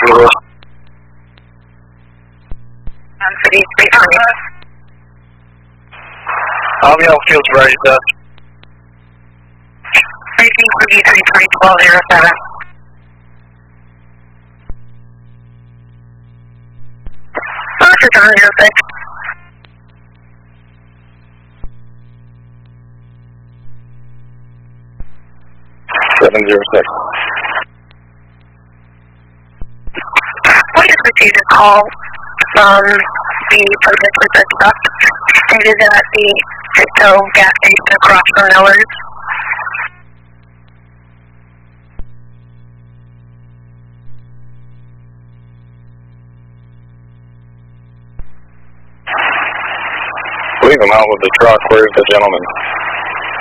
City 320. Yellow Field's raised up. Racing City 320 1207. Roger, 706. We just received a call from the protesters at Duck, stated that the Citgo gas station across from Miller's Leave him out with the truck. Where's the gentleman?